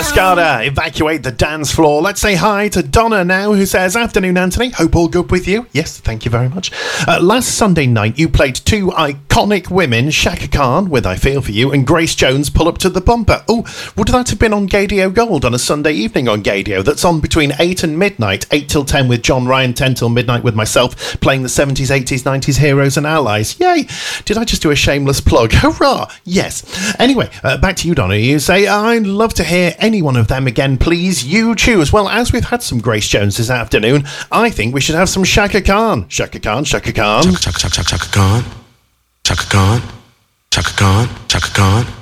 Cascada, evacuate the dance floor. Let's say hi to Donna now, who says, afternoon, Anthony. Hope all good with you. Yes, thank you very much. Last Sunday night, you played two iconic women, Shaka Khan with I Feel For You and Grace Jones, Pull Up to the Bumper. Oh, would that have been on Gaydio Gold on a Sunday evening on Gaydio? That's on between 8 and midnight, 8 till 10 with John Ryan, 10 till midnight with myself, playing the 70s, 80s, 90s heroes and allies. Yay! Did I just do a shameless plug? Hurrah! Yes. Anyway, back to you, Donna. You say, I'd love to hear any one of them again, please. You choose. Well, as we've had some Grace Jones this afternoon, I think we should have some Shaka Khan. Shaka Khan, Shaka Khan. Chaka Khan. Chaka Khan. Chaka Khan. Chaka Khan.